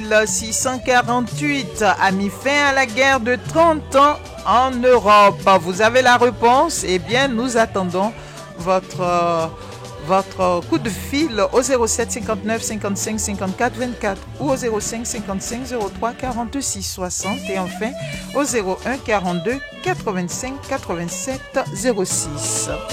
1648 a mis fin à la guerre de 30 ans en Europe? Vous avez la réponse? Eh bien, nous attendons votre coup de fil au 07 59 55 54 24 ou au 05 55 03 46 60 et enfin au 01 42 85 87 06.